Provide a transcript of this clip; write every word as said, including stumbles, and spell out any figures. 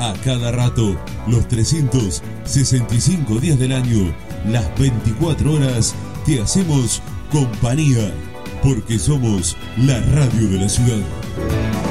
A cada rato, los trescientos sesenta y cinco días del año, las veinticuatro horas, te hacemos compañía, porque somos la radio de la ciudad.